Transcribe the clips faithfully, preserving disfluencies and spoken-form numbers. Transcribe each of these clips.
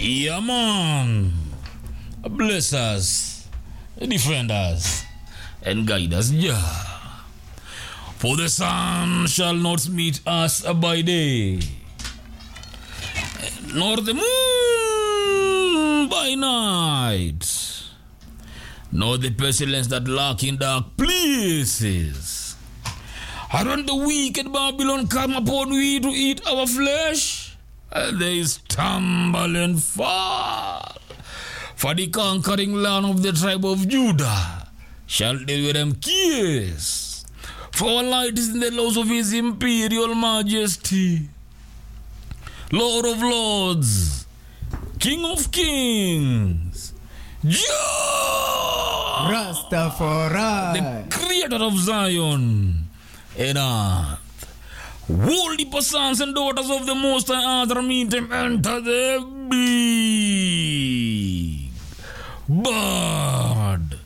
Yeah, man. Bless us, defend us, and guide us, Jah. For the sun shall not meet us by day, nor the moon by night, nor the pestilence that lurk in dark places. And when the wicked Babylon come upon we to eat our flesh, and they stumble and fall. For the conquering land of the tribe of Judah shall deal with them kiss. For our light is in the laws of his imperial majesty, Lord of lords, King of kings, Jah, Rastafari, the creator of Zion and earth. Holy sons and daughters of the Most High Earth meet him enter the big bird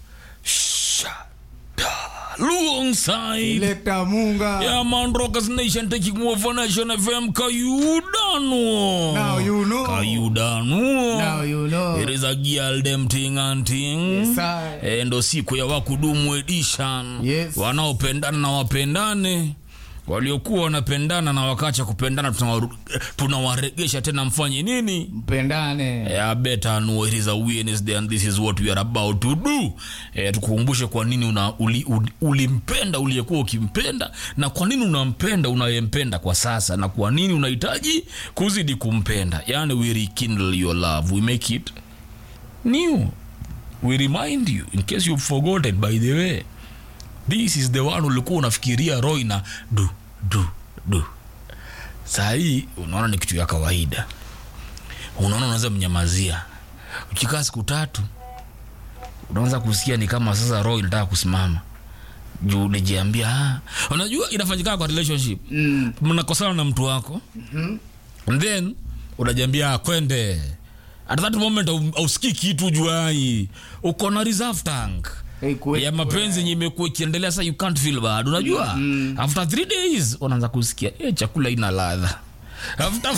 alongside Selector Munga. Yeah, man, Rockers Nation taking over Nation F M. Kayudano. Now you know. Kayudano. Now you know. It is a girl them thing and thing. Yes, sir. Endo siku ya wakudumu edition. Yes. Wanaopendana na wapendane. Waliokuwa wanapendana na wakacha kupendana tunawaregesha tena mfanye nini? Mpendane. Yeah, better know it is a Wednesday and this is what we are about to do. Eh, tukukumbushe kwa nini una uli, uli, ulimpenda uliyekuwa ukimpenda na kwa nini unampenda unayempenda kwa sasa na kwa nini unahitaji kuzidi kumpenda. Yani we rekindle your love, we make it new. We remind you in case you've forgotten, by the way. This is the one ulikuwa unafikiria Roy na du du du. Sahi unaona ni kitu ya kawaida. Unaona unaweza mnyamazia. Ukikaa siku tatu unaanza kusikia ni kama sasa Roy anataka kusimama. Juu unajiambia ah, unajua inafanyika kwa relationship. Mm. Mnakosana na mtu wako. Mhm. And then unajiambia kwende. At that moment usikii kitu juai. Uko na reserve tank. Hey, ya mapenzi yenye imekuwa ikiendelea sasa, you can't feel bad, unajua. Mm. After three days unaanza kusikia eh chakula ina ladha. After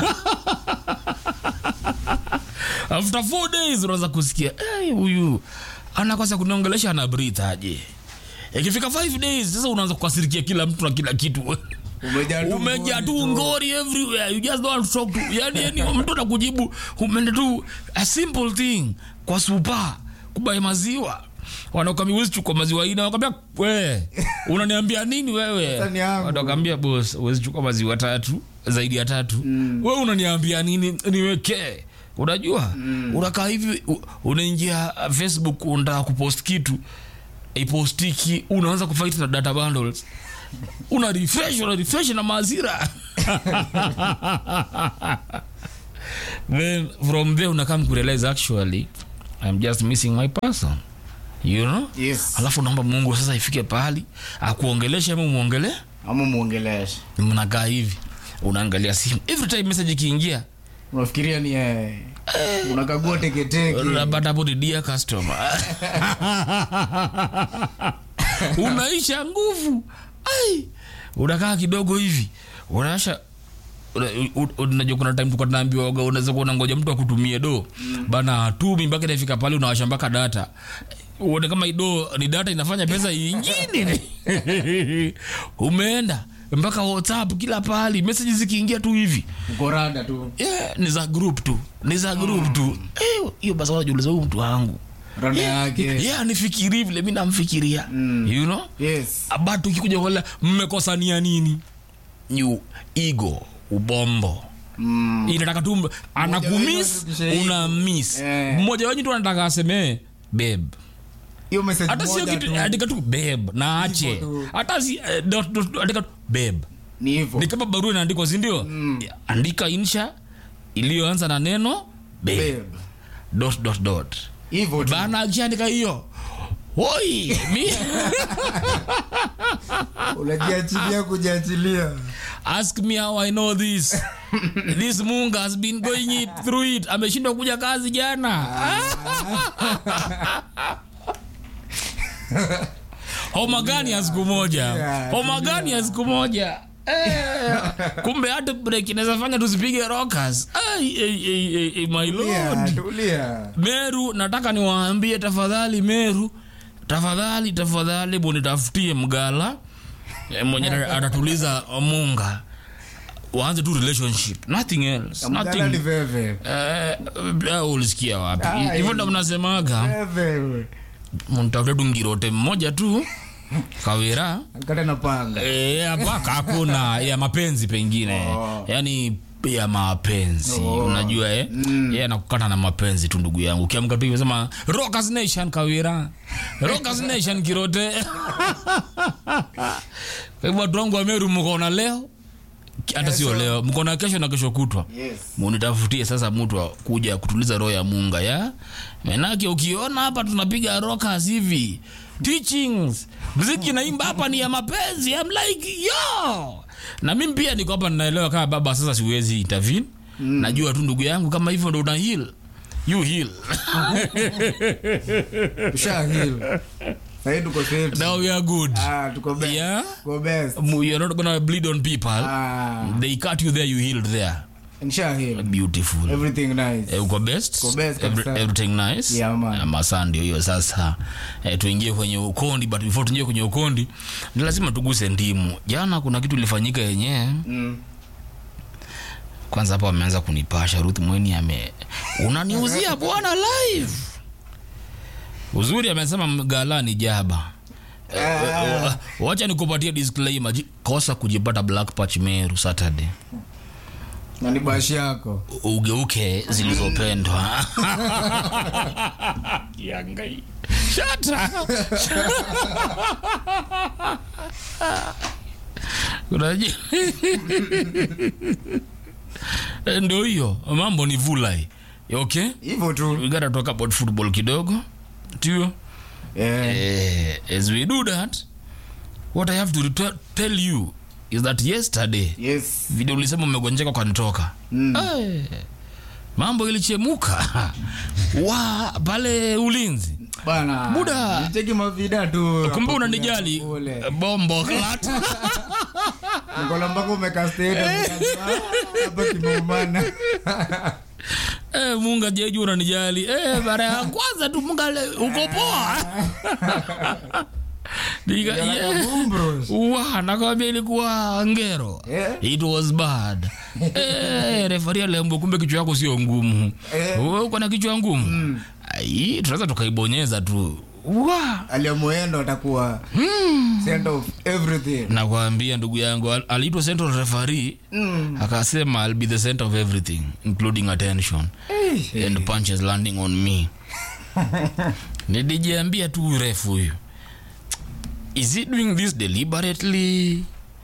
After four days unaanza kusikia eh huyu anakosa kuniongelesha na breathe aje. Ikifika five days sasa unaanza kukasirikia kila mtu na kila kitu. Umejaa tu ngori everywhere, you just don't want to talk to. Yani yani mtu anakujibu umeenda tu a simple thing kwa super kubai maziwa. Wanakwambia uwezi chukua maziwa ina, wanakwambia wewe unaniambia nini wewe? Wanakwambia boss uwezi chukua maziwa tatu zaidi ya tatu. Mm. Wewe unaniambia nini niweke? Unajua? Mm. Unakaa hivi unaingia Facebook unataka kupost kitu, ipostiki unaanza kufight na data bundles. Una refresh, una refresh na mazira. Then from there unakam kurealize actually I'm just missing my person. You know? Yes. Alafu naomba Mungu sasa ifike pahali akuongeleshe ama muongelee? Ama muongeleshe. Mnakaa hivi unaangalia simu. Every time message ikiingia unafikiria ni eh unakagua teke teke. Unapata body dear customer. Unaisha nguvu. Ai. Unakaa kidogo hivi. Unaasha unajua kuna time tukao tunaambiwa unaweza kuona ngoja mtu akutumie do. Mm. Bana tumi mpaka inafika pale unawasha mpaka data. Uone kama ido ni data inafanya pesa nyingine. Umeenda mpaka WhatsApp kila pahali messages zikiingia tu hivi. Ukorada tu. Yeah, ni za group tu. Ni za group mm. tu. Eh, hiyo basi unajiuliza huyu mtu wangu. Rada yake. Yeah, yeah, nifikiri vile mimi namfikiria. Mm. You know? Yes. Abatu ukikuja wala mmekosania nini? New ego, ubombo. Mm. Inataka tu anakumiss, una miss. Yeah. Mmoja wao tu anataka aseme babe. Hiyo message hata moja. Hata sio kitu andika tu babe na ache. Hata si uh, andika babe. Ni hivyo. Ni kama barua inaandikwa, si ndio? Mm. Andika insha iliyoanza na neno babe. Babe. Dot dot dot. Hivyo tu. Bana akiandika hiyo. Hoi, mi unajiachilia kujiachilia. Ask me how I know this. This Munga has been going it through it. Ameshindwa kuja kazi jana. Homa gani ya siku moja? Homa gani ya siku moja? Eh, kumbe hata break inaweza fanya tusipige rockers. Ai ai ai, ai my lord. Tulia. Meru, nataka niwaambie tafadhali Meru, tafadhali tafadhali bonitafutie mgala e, mwenye atatuliza munga. Waanze tu relationship, nothing else. Nothing. Nothing. Veve. Eh, uh, ulisikia wapi? Hivyo ndo mnasemaga. Veve. Mtafute tu ngirote mmoja tu. Kawira. Kata na panga. Eh, hapa hakuna ya mapenzi pengine. Oh. Yaani ya mapenzi. Oh. Unajua eh? Mm. Yeye anakukata na mapenzi tu ndugu yangu. Ukiamka tu unasema Rockers Nation Kawira. Rockers Nation Kirote. Kwa hivyo watu wangu wa Meru mko na leo. Hata sio leo, mko na kesho na kesho kutwa. Yes. Munitafutie sasa mtu kuja kutuliza roho ya Munga ya. Menake ukiona hapa tunapiga rockers hivi. Teachings. Muziki naimba hapa ni ya mapenzi. I'm like, yo. Na mimi pia niko hapa ninaelewa kama baba sasa siwezi intervene. Mm. Najua tu ndugu yangu kama hivyo ndo una heal. You heal. Usha heal. Sasa tuko safe. Now we are good. Ah, tuko best. Yeah. Tuko best. You're not going to bleed on people. Ah. They cut you there, you healed there. Insha heal. Beautiful. Everything nice. Eh, uko best? Uko best. Every, everything nice? Yeah, man. Eh, masandi hiyo sasa. Eh, tuingie kwenye ukondi, but before tuingie kwenye ukondi, ni lazima tuguse ndimu. Jana kuna kitu ilifanyika yenyewe. Mm. Kwanza hapa wameanza kunipasha Ruth Mweni ame unaniuzia bwana live. Uzuri amesema mgala ni jaba. Uh, wacha nikupatie disclaimer, kosa kujipata Black Patch Meru Saturday. Na ni bashi yako. Ugeuke zilizopendwa. Yangai. Shata. Unajua. Ndio hiyo, mambo ni vulai. Okay? Hivyo tu. We gotta talk about football kidogo. Tio. Yeah. Uh, as we do that, what I have to t- tell you is that yesterday, yes, video ulisema umegonjeka kwa nitoka. Mm. Hey, mambo ilichemuka. Wa pale Ulinzi. Bana. Buda. Niteki mavida tu. Kumbe unanijali. Bombo clat. Nikola mpaka umekasteta hapa kimeumana. Eh, Munga jeju unanijali. Eh, bara ya kwanza tu Munga uko poa. Diga yeah. Wa nakwambia ilikuwa ngero. Yeah. It was bad. Eh, referee lembo kumbe kichwa yako sio ngumu. Wewe uko na kichwa ngumu. Mm. Ai, tunaweza tukaibonyeza tu. Wa aliamoendo atakuwa mm. center of everything. Nakwambia ndugu yangu aliitwa central referee. Mm. Akasema I'll be the center of everything including attention. Hey. And punches landing on me. Nidijiambia tu refu huyo. Is he doing this deliberately?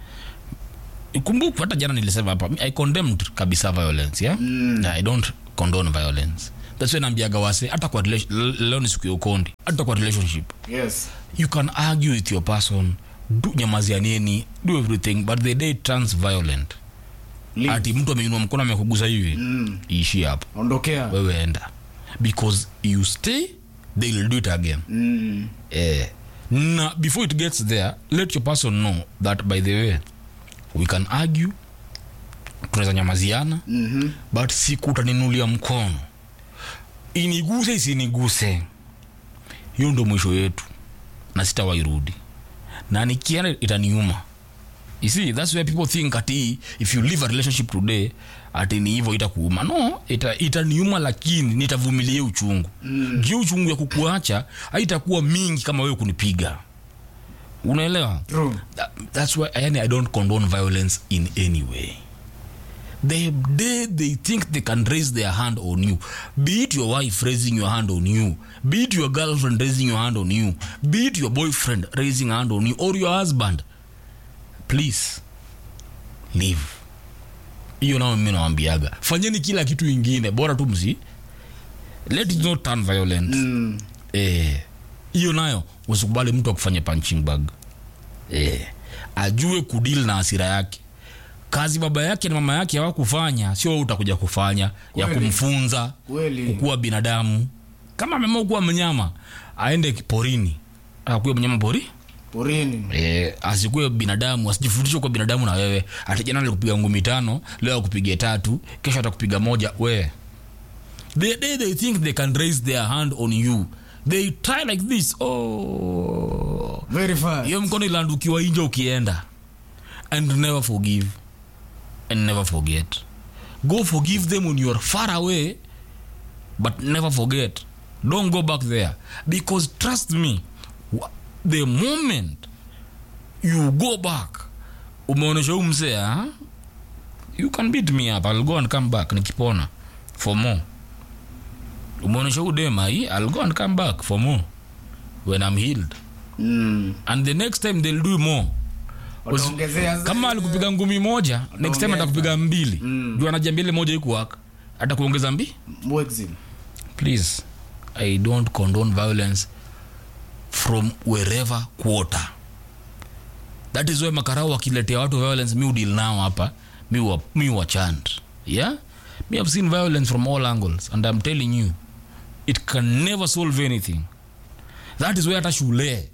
Ikumbuka hata jana nilisema hapa I condemned kabisa violence, yeah? Mm. I don't condone violence. That's why naambiaga wase hata kwa leo ni siku ya ukondi, hata kwa relationship. Yes. You can argue with your person, do nyamazia nini, do everything, but the day it turns violent. Leave. Ati mtu ameinua mkono amekugusa hivi. Mm. Ishi hapo. Ondokea. Wewe enda. Because you stay, they'll do it again. Mm. Eh. Now, before it gets there, let your person know that by the way, we can argue, tunaweza nyamaziana, mm-hmm. but siku utaninulia mkono. Iniguse isiniguse. Hiyo ndo mwisho yetu. Na sitawairudi. Na nikienda itaniuma. You see, that's where people think ati if you leave a relationship today, ati ni hivyo itakuuma. No, ita itaniuma lakini nitavumilia uchungu. Mm. Juu uchungu ya kukuacha haitakuwa mingi kama wewe kunipiga. Unaelewa? True. That, that's why I, I don't condone violence in any way. They, they, they think they can raise their hand on you. Be it your wife raising your hand on you. Be it your girlfriend raising your hand on you. Be it your boyfriend raising a hand on you. Or your husband. Please. Leave. Iyo nao mimi nawaambiaga. Fanyeni kila kitu ingine. Bora tu msi. Let it not turn violent. Mm. Eh. Iyo nayo. Usikubali mtu akufanye punching bag. Eh. Ajue kudeal na hasira yake. Kazi baba yake na mama yake hawakufanya, sio wewe utakuja kufanya. Kweli. Ya kumfunza kuwa binadamu. Kama ameamua kuwa mnyama, aende porini. Akuwe mnyama pori? porini. Eh, asikue binadamu, asijifundishe kwa binadamu na wewe. Ati jana alikupiga ngumi tano, leo akupiga tatu, kesho atakupiga moja wewe. They, they they think they can raise their hand on you. They try like this. Oh. Very fast. Hiyo mkono ilandukiwa nje ukienda. And never forgive. And never forget. Go forgive them when you are far away, but never forget. Don't go back there. Because trust me, the moment you go back, umeonesha umsea, you can beat me up. I'll go and come back nikipona for more. Umeonesha udema hii, I'll go and come back for more when I'm healed. Mm. And the next time they'll do more. Kama alikupiga ngumi moja, next time atakupiga mbili. Mm. Jua anajambia ile moja iko waka, atakuongeza mbili. Mwexim. Please, I don't condone violence from wherever quarter. That is why makarao wakiletea watu violence, mi deal now hapa, mi wa mi wa chant. Yeah? Me have seen violence from all angles, and I'm telling you, it can never solve anything. That is why hata shule,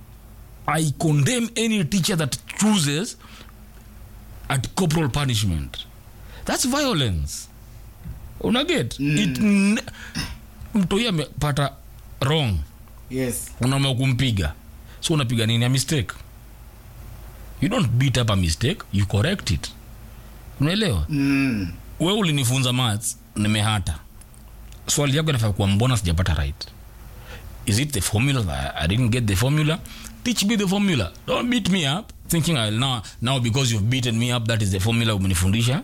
I condemn any teacher that chooses at corporal punishment. That's violence. Unaget? Mm. It n- mtoia amepata wrong. Yes. Unaamua kumpiga. So unapiga nini? A mistake. You don't beat up a mistake, you correct it. Unaelewa? Mm. Wewe ulinifunza maths, nimehata. Swali yako inafaa kuwa mbona sijapata right? Is it the formula? I didn't get the formula. Teach me the formula. Don't beat me up thinking I'll now now because you've beaten me up that is the formula umenifundisha.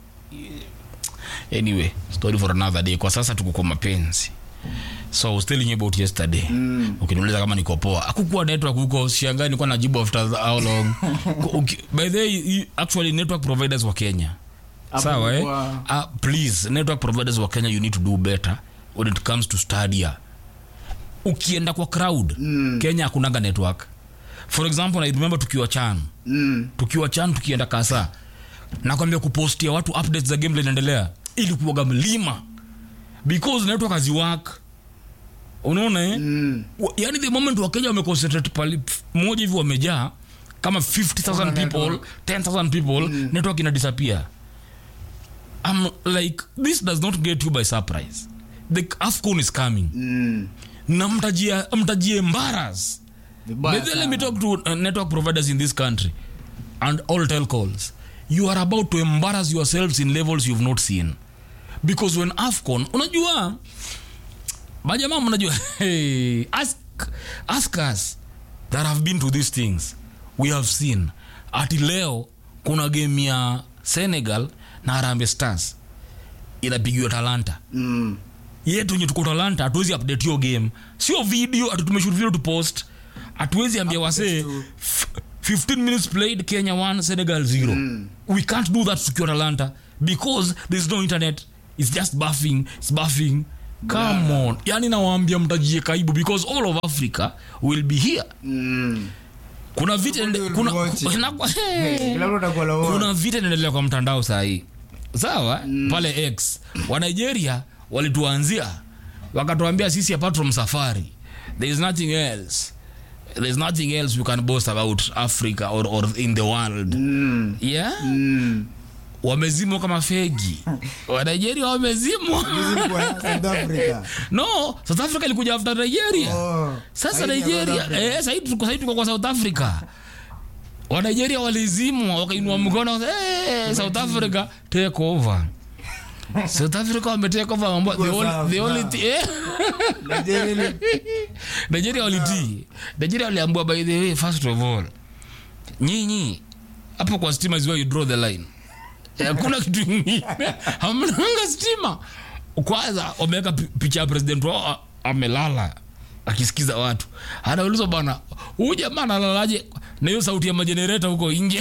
Anyway, story for another day. Kwa sasa tuko kwa mapenzi. So I was telling you about yesterday. Mm. Ukiniuliza kama niko poa. Akukua network huko, siangai nilikuwa najibu after how long. Okay. By the way, actually network providers wa Kenya. Sawa eh? Uh, please, network providers wa Kenya, you need to do better when it comes to Stadia. Ukienda kwa crowd, mm. Kenya hakunanga network. For example, I remember tukiwa Chan. Mm. Tukiwa Chan tukienda Kasa. Nakwambia kupostia watu updates za game linaendelea. Ilikuwa mlima. Because network hazi work. Unaona eh? Mm. Yaani the moment wa Kenya wameconcentrate pali moja hivi wamejaa kama fifty thousand people, network. ten thousand people, mm. network ina disappear. I'm like, this does not get you by surprise. The AFCON is coming. Mm. Na mtajia mtajia embarrass. But let me talk to uh, network providers in this country and all telcos. You are about to embarrass yourselves in levels you've not seen. Because when AFCON, unajua majamaa mnajua, hey, ask ask us that have been to these things. We have seen ati leo kuna game ya Senegal na Harambee Stars inapigiwa Talanta. Mm. Yetu yenye tuko Talanta hatuwezi update hiyo game. Sio video, atutumeshoot video to post. Hatuwezi ambia wase fifteen minutes played, Kenya one, Senegal zero. Mm. We can't do that to Talanta because there's no internet. It's just buffing, it's buffing. Come yeah. on. Yani nawaambia mtajie kaibu because all of Africa will be here. Mm. Kuna vita kuna kuna, kuna vita inaendelea kwa mtandao saa hii. Sawa? Mm. Pale X. Wa Nigeria walituanzia wakatuambia sisi apart from safari there is nothing else. There's nothing else we can boast about Africa or or in the world. Mm. Yeah? Mm. Wamezimwa kama fegi. Wa Nigeria wamezimwa. South Africa. No, South Africa ilikuja after Nigeria. Oh, sasa Nigeria, eh sasa tuko sasa tuko kwa South Africa. Wa Nigeria walizimwa wakainua mkono, eh South Africa take over. South Africa wame take over mambo the only the only eh Nigeria Nigeria waliti. Nigeria waliambiwa by the way first of all. Nyinyi hapo kwa stima is where you draw the line. Hakuna kitu kingine. Hamnanga stima. Kwanza wameweka picha ya president wao amelala akisikiza watu. Anaulizwa bana, huyu jamaa analalaje na hiyo sauti ya magenerator huko nje?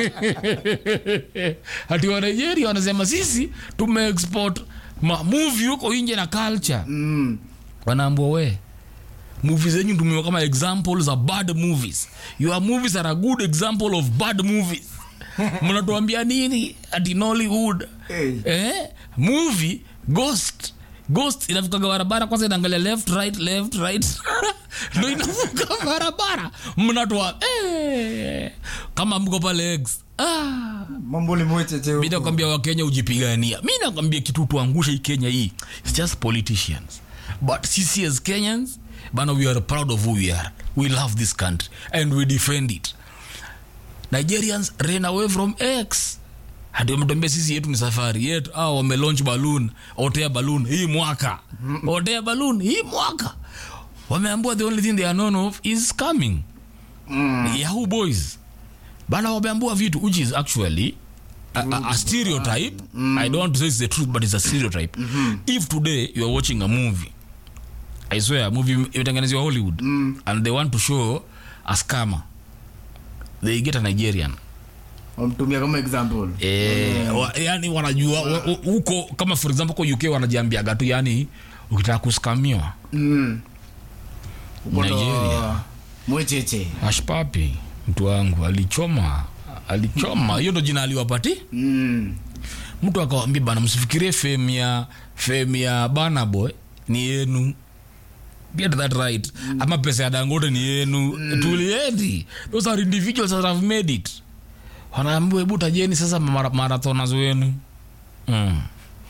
Hati wa Nigeria wanasema sisi tumeexport ma movie huko nje na culture. Mm. Wanaambiwa we movies zenyu tumewa kama examples of bad movies. Your movies are a good example of bad movies. Mnatuambia nini ati Nollywood? Hey. Eh? Movie Ghost Ghost inavuka barabara kwanza inaangalia left right left right ndio inavuka barabara mnatoa eh kama mko pale X ah mambo ni mwecheche huko. Mimi nakwambia wa Kenya ujipigania. Mimi nakwambia kitu tuangushe hii Kenya hii. It's just politicians. But sisi as Kenyans, bana, we are proud of who we are. We love this country and we defend it. Nigerians ran away from X. Hadi mtombe sisi yetu ni safari yetu au wame launch balloon, otea balloon hii mwaka. Otea balloon hii mwaka. Wameambiwa the only thing they are known of is coming. Mm. Yahoo boys. Bana wameambiwa vitu which is actually a, a, a stereotype. Mm. I don't want to say it's the truth, but it's a stereotype. Mm-hmm. If today you are watching a movie, I swear a movie imetengenezwa Hollywood, mm. and they want to show a scammer, they get a Nigerian. Wamtumia kama example. Eh, mm. wa, yani wanajua huko kama for example kwa U K wanajiambia gatu yani ukitaka kuskamiwa. Mm. Nigeria. Mwecheche. Ashpapi mtu wangu alichoma alichoma hiyo ndo jina aliwapati. Mm. Mtu akawaambia bana msifikirie fame ya fame ya Burna Boy ni yenu. Get that right. Mm. Ama pesa ya Dangote ni yenu. Mm. Tulieni. Those are individuals that have made it. Wanaambiwa hebu tajeni sasa marathoners wenu. Mm.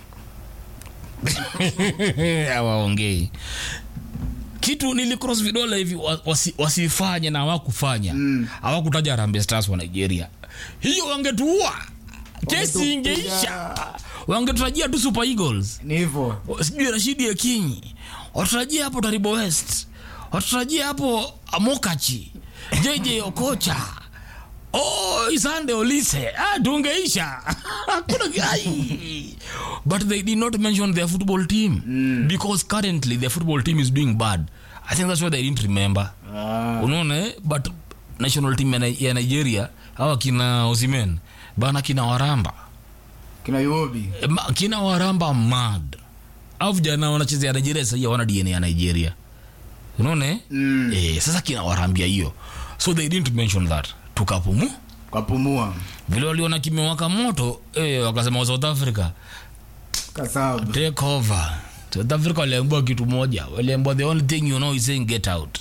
Hawaongei. Kitu nilicross vidole hivi wasi, wasifanye na hawakufanya. Mm. Hawakutaja Harambee Stars wa Nigeria. Hiyo wangetuua. Kesi ingeisha. Wangetutajia tu Super Eagles. Ni hivyo. Sijui Rashidi Akinyi. Watarajia hapo Taribo West. Watarajia hapo Amokachi. J J Okocha. Oh, Isande Olise. Ah, tungeisha. Kuna gai. But they did not mention their football team. Mm. Because currently their football team is doing bad. I think that's why they didn't remember. Ah. Unaona, but national team ya Nigeria, hawa kina Osimhen, bana kina Waramba. Kina Iwobi. Kina Waramba mad. Au vijana wanachezea Nigeria sasa wana D N A ya Nigeria. Unaona? Mm. Eh, sasa kina Warambia hiyo. So they didn't mention that. Tukapumu kapumua vile waliona kimewaka moto eh wakasema South Africa kasabu take over. South Africa waliambiwa kitu moja, waliambiwa the only thing you know is saying get out.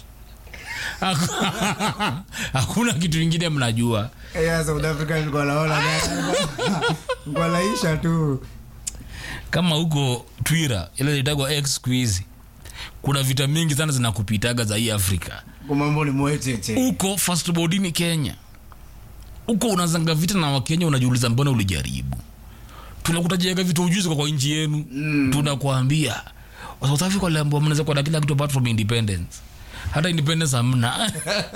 Hakuna kitu kingine mnajua. Eh, South Africa ilikuwa naona ngwalaisha tu kama huko Twitter ile inaitwa X squeeze. Kuna vita mingi sana zinakupitaga za hii Afrika. Kwa mambo ni mwecheche. Uko first board ni Kenya. Uko unazanga vita na Wakenya unajiuliza mbona ulijaribu. Tunakutajia vitu ujuzi kwa kwa nchi yenu. Mm. Tunakuambia South Africa waliambiwa mnaweza kuwa na kila kitu apart from independence. Hata independence hamna.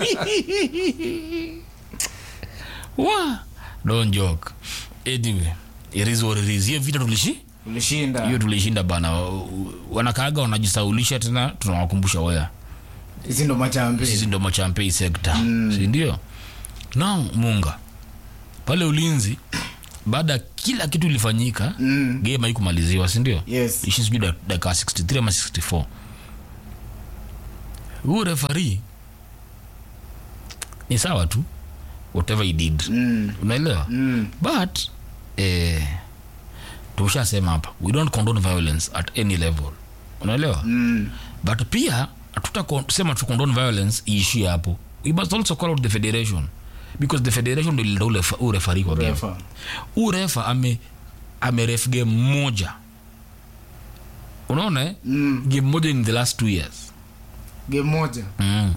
Wa, don't joke. Anyway, it is what it is. Hiyo vita tulishi? Tulishinda. Hiyo tulishinda bana. Wanakaaga wanajisaulisha tena tunawakumbusha waya. Sisi ndo machampe. Sisi ndo machampe sector. Mm. Si ndio? Now Munga. Pale Ulinzi baada kila kitu ilifanyika, mm. game haikumaliziwa, si ndio? Yes. Ishi sijui dakika sixty-three ama sixty-four. Huyo referee ni sawa tu whatever he did. Mm. Unaelewa? Mm. But eh tushasema hapa we don't condone violence at any level. Unaelewa? Mm. But pia hatutasema tu condone violence iishi hapo. We must also call out the federation because the federation ndio ndio ule referee kwa game. Urefa ame ame ref game moja. Unaona eh? Mm. Game moja in the last two years. Game moja. Mm.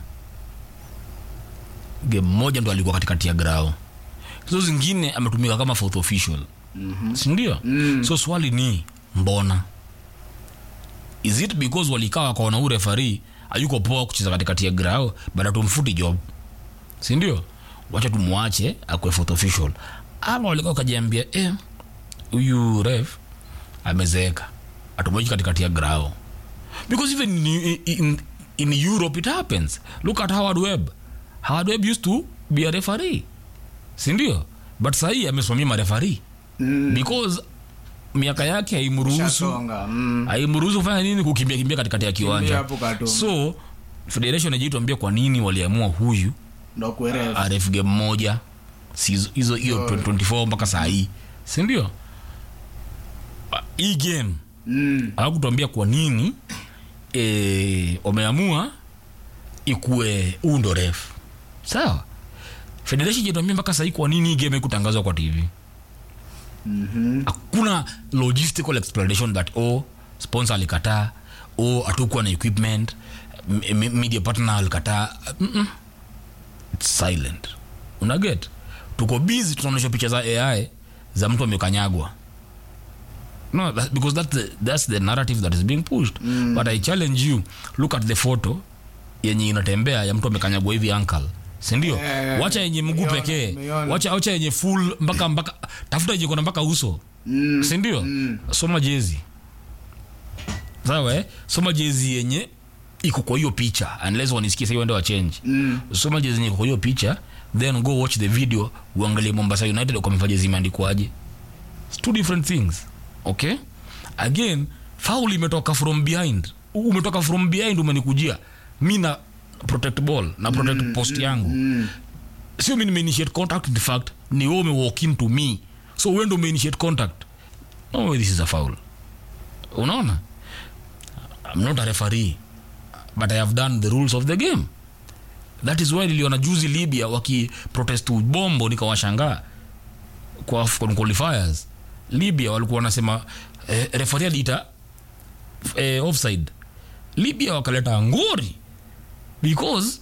Game moja ndo alikuwa katikati ya grao. Hizo zingine ametumika kama fourth official. Mhm. Si ndio? Mm. So swali ni mbona? Is it because walikaa kwa na referee hayuko poa kucheza katikati ya grao baada tumfuti job? Si ndio? Wacha tumwache akwe fourth official. Ama walikuwa kajiambia eh huyu ref amezeeka. Atumwache katikati ya grao. Because even in, in in Europe it happens. Look at Howard Webb. Howard Webb used to be a referee. Si ndio? But sahi amesimamia ma referee. Mm. Because miaka yake haimruhusu mm. haimruhusu fanya nini kukimbia kimbia katikati ya kiwanja. So federation inajituambia kwa nini waliamua huyu ndo kueref R F game moja hizo hiyo twenty twenty-four mpaka saa hii. Si ndio? Hii game Mm. Hawakutuambia kwa nini eh wameamua ikue undo ref. Sawa? Federation jitamia mpaka sasa kwa nini game kutangazwa kwa T V. Mhm. Hakuna logistical explanation that oh sponsor alikataa, oh hatukuwa na equipment, m- media partner alikataa. Mm-mm. It's silent. Una get? Tuko busy tunaonyesha picha za A I za mtu amekanyagwa. No, that, because that's the, that's the narrative that is being pushed. Mm. But I challenge you, look at the photo yenye inatembea ya mtu amekanyagwa hivi ankle. Si ndio? Yeah, wacha yenye mguu pekee. Wacha wacha yenye full mpaka mpaka tafuta yenye kuna mpaka uso. Mm. Si ndio? Mm. Soma jezi. Sawa eh? Soma jezi yenye iko kwa hiyo picha unless wanisikia sasa ndio wa change. Mm. Soma jezi yenye iko kwa hiyo picha then go watch the video uangalie Mombasa United kwa mfanya jezi imeandikwaje. It's two different things. Okay? Again, foul imetoka from behind. Umetoka from behind umenikujia. Mimi na protect ball na protect mm, post yangu. Mm. Sio mimi nime initiate contact, in fact ni wewe ume walk into me. So wewe ndio ume initiate contact. No, this is a foul. Unaona? I'm not a referee, but I have done the rules of the game. That is why niliona juzi Libya waki protest bombo nikawashangaa kwa AFCON qualifiers. Libya walikuwa wanasema eh, referee aliita eh, offside. Libya wakaleta ngori because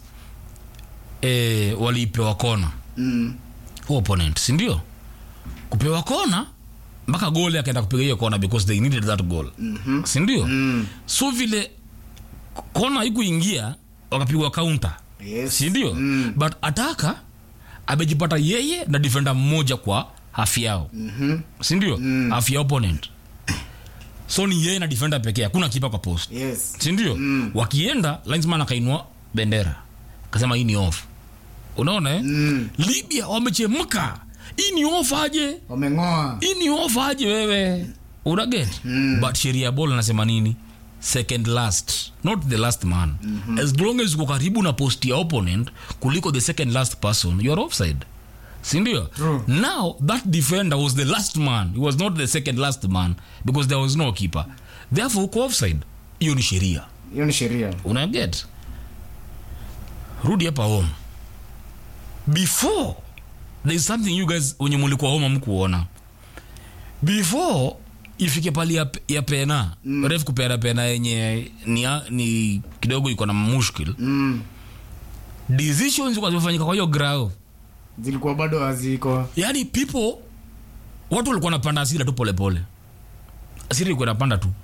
eh, walipewa kona. Mm. Opponent, si ndio? Kupewa kona mpaka goal akaenda kupiga hiyo kona because they needed that goal. Mm-hmm. Si ndio? Mm. So vile kona haikuingia wakapigwa counter. Yes. Si ndio? Mm. But ataka amejipata yeye na defender mmoja kwa half yao. Mhm. Si ndio? Mm. Half ya opponent. So ni yeye na defender pekee, hakuna kipa kwa post. Yes. Si ndio? Mm. Wakienda linesman akainua bendera. Akasema hii ni off. Unaona eh? Mm. Libya wamechemka. Hii ni off aje? Wamengoa. Hii ni off aje wewe? Una get? Mm. But sheria ball anasema nini? Second last, not the last man. Mm-hmm. As long as uko karibu na post ya opponent kuliko the second last person, you are offside. Sindio? Now that defender was the last man. He was not the second last man because there was no keeper. Therefore uko offside. Hiyo ni sheria. Hiyo ni sheria. Una get? Rudi hapa home. Before there is something you guys wenye mulikuwa home mkuona. Before ifike pali ya, ya pena mm. Ref kupera pena yenye ni, ni kidogo iko na mushkil. Mm. Decisions kwa zifanyika kwa hiyo grao zilikuwa bado haziko. Yani people watu walikuwa wanapanda asira tu pole pole. Asira ilikuwa inapanda tu.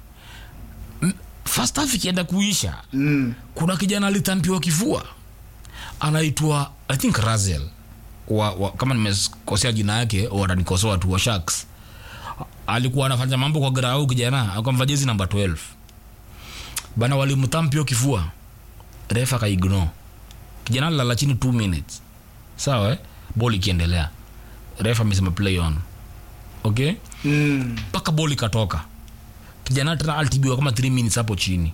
First half ikienda kuisha. Mm. Kuna kijana alitampiwa kifua. Anaitwa I think Razel. Wa, wa kama nimekosea jina yake watanikosoa tu wa Sharks. Alikuwa anafanya mambo kwa grau kijana akamvaa jezi namba twelve. Bana walimtampio kifua. Refa ka ignore. Kijana lala chini two minutes. Sawa eh? Ball ikiendelea. Refa amesema play on. Okay? Mm. Paka ball ikatoka. Kijana tena altibiwa kama three minutes hapo chini.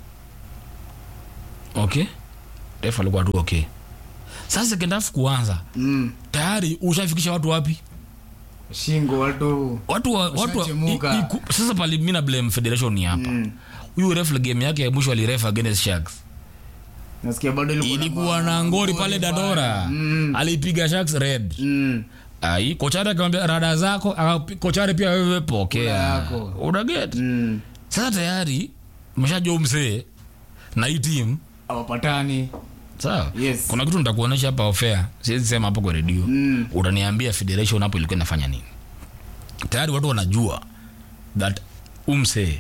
Okay? Refa alikuwa tu okay. Sasa second half kuanza. Mm. Tayari ushafikisha watu wapi? Shingo watu watu wa, watu wa, i, i, sasa pali mina blame federation ni hapa. Huyu mm. ref game yake ya mwisho aliref against Sharks. Nasikia bado ilikuwa na ngori pale Dandora. Mm. Alipiga Sharks red. Mm. Ai kochare akamwambia rada zako, kochare pia wewe pokea. Una get? Mm. Sasa tayari mshajua msee na hii team hawapatani. Sawa? Yes. Kuna kitu nitakuonesha hapa offer. Siwezi sema hapo kwa radio. Mm. Utaniambia federation hapo ilikuwa inafanya nini. Tayari watu wanajua that umse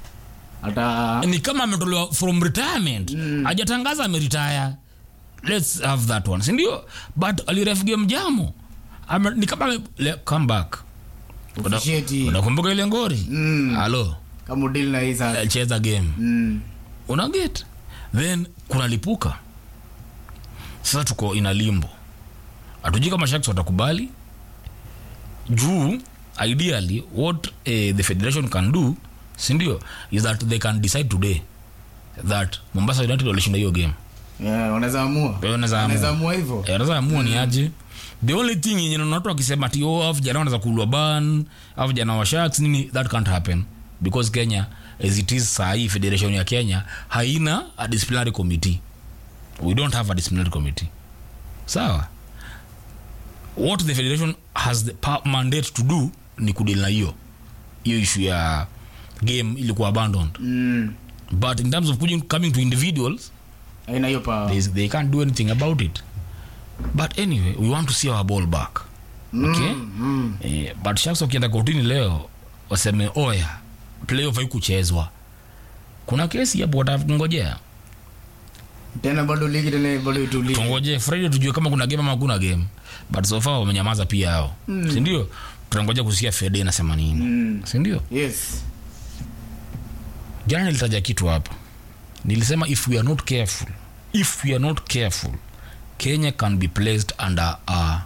ata ni kama ametolewa from retirement. Mm. Hajatangaza ameretire. Let's have that one. Sindio? But aliref game jamo. Ame, ni kama come back. Unakumbuka ile ngori? Mm. Hello. Kama deal na hizo. Cheza game. Mm. Una get? Then kuna lipuka. Sasa tuko ina limbo. Hatujui kama Sharks watakubali. Juu ideally what uh, the federation can do, sindio, is that they can decide today that Mombasa United walishinda hiyo game. Yeah, wanaweza amua. Wanaweza amua hivyo. Wanaweza amua ni aje. The only thing yenye na watu wakisema ati oh vijana wanaweza kulwa ban, au vijana wa Sharks nini, that can't happen because Kenya as it is sahi federation ya Kenya haina a disciplinary committee. We don't have a disciplinary committee. Sawa. What the federation has the mandate to do ni kudeal na hiyo hiyo issue ya game ilikuwa abandoned. Mm. But in terms of coming to individuals, haina hiyo power. They, they can't do anything about it. But anyway, we want to see our ball back. Okay? Mm, mm. Eh, but Sharks wakienda kotini leo waseme oya playoff haikuchezwa. Kuna kesi hapo watangojea. Tena bado ligi tena bado itulie. Tungoje Friday tujue kama kuna game ama hakuna game. But so far wamenyamaza pia hao. Mm. Si ndio? Tunangoja kusikia Fede inasema nini. Mm. Si ndio? Yes. Jana nilitaja kitu hapa. Nilisema if we are not careful, if we are not careful, Kenya can be placed under a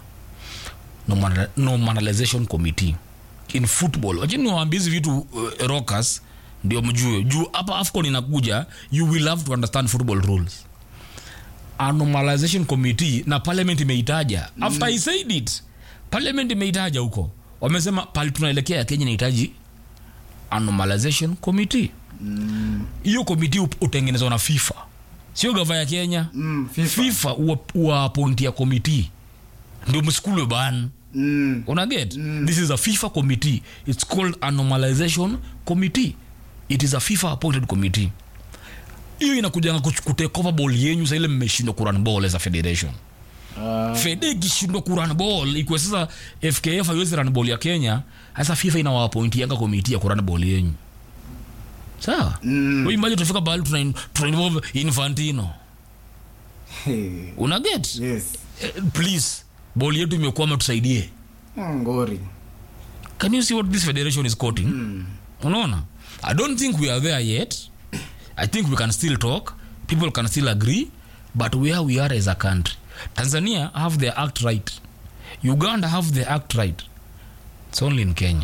normalization committee in football. Wajini waambizi vitu uh, rockers ndio mjue. Juu hapa AFCON inakuja, you will have to understand football rules. A normalization committee na parliament imeitaja. Mm. After I said it, parliament imeitaja huko. Wamesema pali tunaelekea Kenya inahitaji a normalization committee. Hiyo mm. committee utengenezwa na FIFA. Sio gava ya Kenya. Mm, FIFA. FIFA uwa appoint ya committee. Ndio msukulu ban. Mm. Una get? Mm. This is a FIFA committee. It's called a normalization committee. It is a FIFA appointed committee. Hiyo inakuja kutake over ball yenyu sasa ile mmeshindwa kurun ball as a federation. Uh. Fede kishindwa kurun ball iko sasa F K F haiwezi run ball ya Kenya, sasa FIFA ina appoint yanga committee ya kurun ball yenyu. Sawa? Mm. Wewe imagine tufika bali tuna tuna involve Infantino. Hey. Una get? Yes. Uh, please, ball yetu imekwama tusaidie. Ngori. Can you see what this federation is quoting? Mm. Unaona? I don't think we are there yet. I think we can still talk. People can still agree. But where we are as a country, Tanzania have their act right. Uganda have their act right. It's only in Kenya.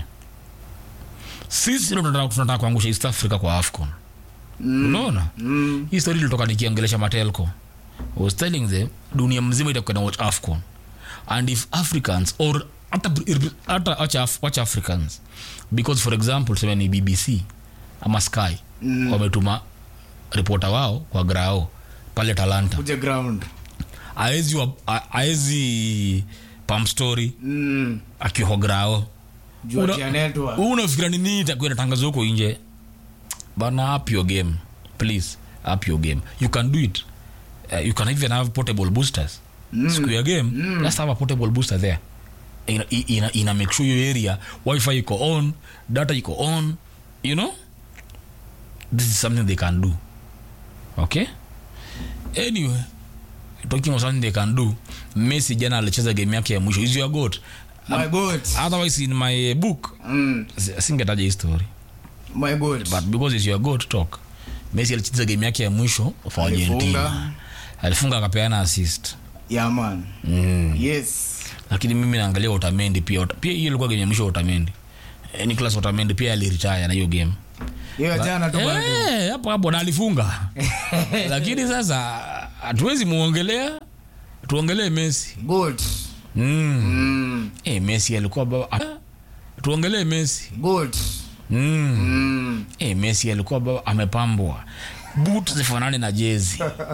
Sisi ndio tunataka kuangusha East Africa kwa AFCON. Mm. Unaona? Mm. Hii story ilitoka nikiongelesha Matelco. I was telling them dunia mzima itakwenda watch AFCON. And if Africans or hata hata watch Africans, because for example sema ni B B C ama Sky mm. wametuma reporter wao kwa grao pale Talanta kuja ground aezi aezi pump story mm. akiho grao jua network unafikira nini itakwenda tangazo huko nje bana? Up your game please, up your game. You can do it. Uh, you can even have portable boosters. Mm. Siku ya game mm. let's have a portable booster there. Ina, ina, ina make sure your area Wi-Fi iko on, data iko on, you know. This is something they can do. Okay? Anyway, talking about something they can do, Messi jana alicheza game yake ya mwisho. Is your goat? My goat. Otherwise in my book, mm. singetaja hii story. My goat. But because it's your goat talk, Messi alicheza game yake ya mwisho for Argentina. Alifunga akapeana assist. Yeah man. Mm. Yes. Lakini mimi naangalia Otamendi pia. Pia hiyo ilikuwa game ya mwisho Otamendi. Eh, Nicolas Otamendi pia aliretire na hiyo game. Hiyo jana tu bado. Eh, hapo hapo na alifunga. Lakini sasa hatuwezi muongelea. Tuongelee Messi. Good. Mm. Mm. Eh, Messi alikuwa baba. Tuongelee Messi. Good. Mm. Mm. Eh, Messi alikuwa baba amepambwa. Boot zifanane na jezi.